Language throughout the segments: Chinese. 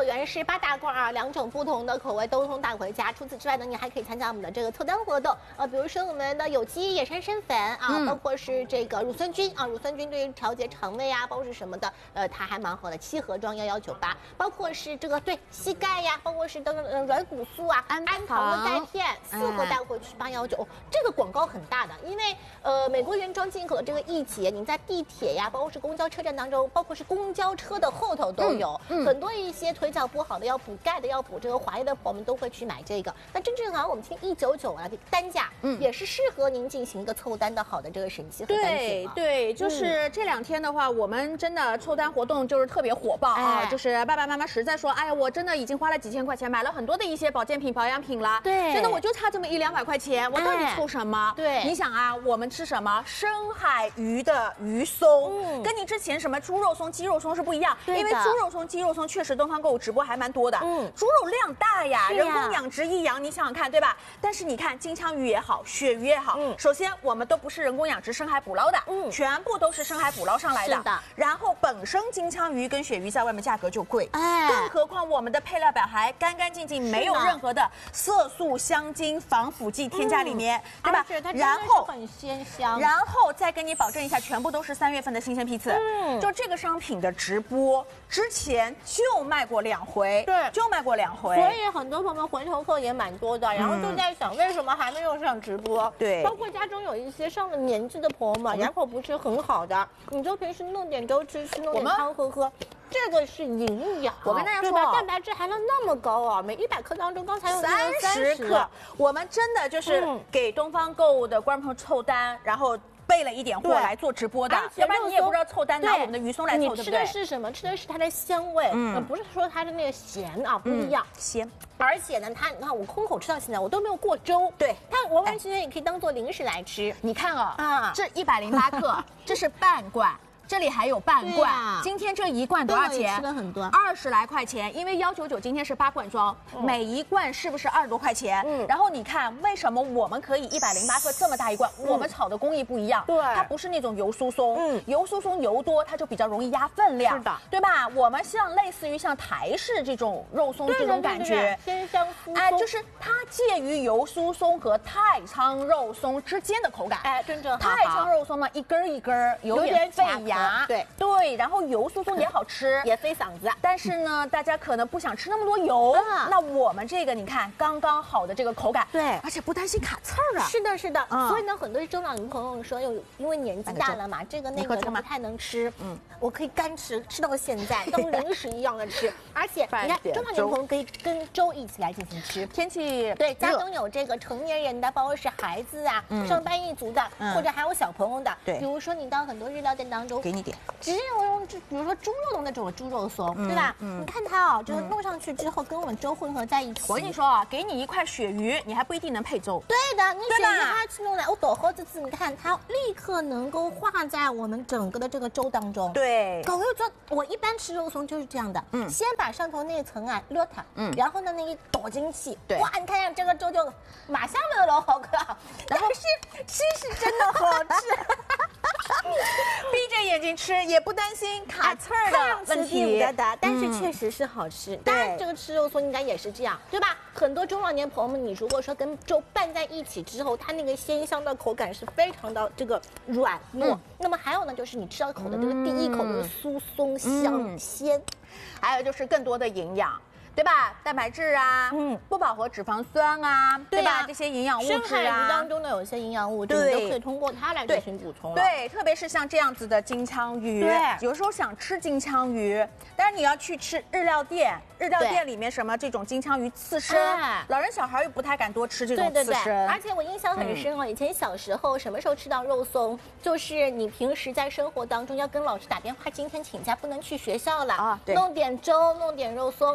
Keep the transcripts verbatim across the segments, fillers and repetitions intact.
九元是八大罐啊，两种不同的口味都通带回家。除此之外呢，你还可以参加我们的这个凑单活动，呃，比如说我们的有机野山参粉啊，嗯、包括是这个乳酸菌啊，乳酸菌对于调节肠胃啊，包括是什么的，呃，它还蛮好的，七盒装幺幺九八，包括是这个对膝盖呀，包括是这个呃软骨素啊，安糖的钙片，四盒带回去八幺九，这个广告很大的，因为呃美国原装进口的这个一节，你在地铁呀，包括是公交车站当中，包括是公交车的后头都有，嗯嗯、很多一些腿脚不好的要补钙的，要补这个滑液的，我们都会去买这个。那真正好像我们听一九九啊，单价，嗯，也是适合您进行一个凑单的好的这个神器和单品、啊。 对对，就是这两天的话，我们真的凑单活动就是特别火爆啊，哎、就是爸爸妈妈实在说，哎呀，我真的已经花了几千块钱买了很多的一些保健品、保养品了， 对， 真的我就差这么一两百块钱，我到底凑什么？ 哎、对， 你想啊，我们吃什么？深海鱼的鱼松，嗯、跟你之前什么猪肉松、鸡肉松是不一样，因为猪肉松、鸡肉松确实东方购物直播还蛮多的，嗯，猪肉量大呀，人工养殖一养，你想想看，对吧？但是你看金枪鱼也好，鳕鱼也好，嗯，首先我们都不是人工养殖深海捕捞的，嗯，全部都是深海捕捞上来的， 是的。 然后本身金枪鱼跟鳕鱼在外面价格就贵，哎，更何况我们的配料表还干干净净，没有任何的色素、香精、防腐剂添加里面，嗯、对吧？然后很鲜香， 然后再跟你保证一下，全部都是三月份的新鲜批次。嗯，就这个商品的直播之前就卖过两回， 对， 就卖过两回， 所以很多朋友们回头客也蛮多的，然后就在想为什么还没有上直播？ 对， 包括家中有一些上了年纪的朋友们，牙口不是很好的，你就平时弄点粥吃吃，弄点汤喝喝。这个是营养， 我跟大家说， 蛋白质含量那么高啊，每一百克当中，刚才有三十克，我们真的就是给东方购物的观众朋友凑单，然后备了一点货来做直播的，要不然你也不知道凑单拿我们的鱼松来凑，对不对？ 你吃的是什么？吃的是它的香味，嗯，不是说它的那个咸啊，不一样， 咸。 而且呢，它你看我空口吃到现在，我都没有过粥， 对， 它完完全全也可以当做零食来吃。 你看啊，啊，这一百零八克，这是半罐。这里还有半罐，啊、今天这一罐多少钱？ 吃了很多， 二十来块钱。因为幺九九今天是八罐装，嗯、每一罐是不是二十多块钱？嗯。然后你看，为什么我们可以一百零八克这么大一罐？嗯、我们炒的工艺不一样， 对， 它不是那种油酥松，嗯，油酥松油多，它就比较容易压分量， 是的， 对吧？我们像类似于像台式这种肉松这种感觉， 鲜香酥松， 哎，就是它介于油酥松和太仓肉松之间的口感， 哎，真正太仓肉松呢，一根一根有点费牙， 对对。对，然后油酥松也好吃， 也费嗓子。 但是呢，大家可能不想吃那么多油。嗯、那我们这个你看，刚刚好的这个口感， 对， 而且不担心卡刺儿啊。 是的，是的。嗯、所以呢，很多中老年朋友说，又因为年纪大了嘛，这个那个不太能吃。嗯，我可以干吃，吃到现在当零食一样的吃。而且你看，中老年朋友可以跟粥一起来进行吃。 天气对，家中有这个成年人的，包括是孩子啊、嗯、上班一族的，嗯、或者还有小朋友的。 对， 比如说你到很多日料店当中， 给你点。 只有用，比如说猪肉的那种猪肉松，嗯、对吧？嗯，你看它哦，就是弄上去之后跟我们粥混合在一起。 我跟你说啊，给你一块鳕鱼，你还不一定能配粥。 对的，你鳕鱼它去弄来，我抖后这次你看它立刻能够化在我们整个的这个粥当中。 对， 狗肉粥我一般吃肉松就是这样的，嗯，先把上头那一层啊勒它，嗯，然后呢那一抖进去， 对， 哇，你看这个粥就马上没有了，好可好，但是吃是真的好吃。 闭着眼睛吃也不担心卡刺儿的问题， 的，但是确实是好吃。当然，这个吃肉松应该也是这样，对吧？很多中老年朋友们，你如果说跟粥拌在一起之后，它那个鲜香的口感是非常的这个软糯。嗯、那么还有呢，就是你吃到口的这个第一口就是酥松香鲜，嗯、 还有就是更多的营养。对吧？蛋白质啊，嗯，不饱和脂肪酸啊，对吧？这些营养物质啊， 深海鱼当中的有一些营养物质，你都可以通过它来进行补充。 对，特别是像这样子的金枪鱼，对，有时候想吃金枪鱼，但是你要去吃日料店，日料店里面什么这种金枪鱼刺身，老人小孩又不太敢多吃这种刺身。 而且我印象很深哦，以前小时候什么时候吃到肉松，就是你平时在生活当中要跟老师打电话，今天请假不能去学校了啊，弄点粥，弄点肉松，对不对？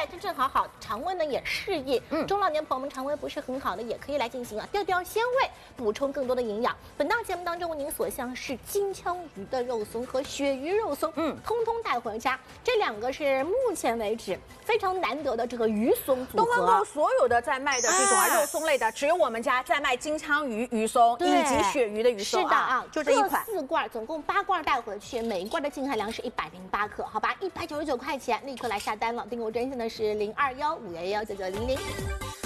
这正好好，肠胃呢也适应。嗯，中老年朋友们肠胃不是很好的，也可以来进行啊吊吊鲜味，补充更多的营养。本档节目当中为您所向是金枪鱼的肉松和鳕鱼肉松，嗯，通通带回家。这两个是目前为止非常难得的这个鱼松组合。 东方购所有的在卖的这种啊肉松类的，只有我们家在卖金枪鱼鱼松以及鳕鱼的鱼松。 是的啊， 就这一款， 四罐，总共八罐带回去，每一罐的净含量是一百零八克，好吧，一百九十九块钱，立刻来下单了。订购专线呢是零二幺五幺幺九九零零。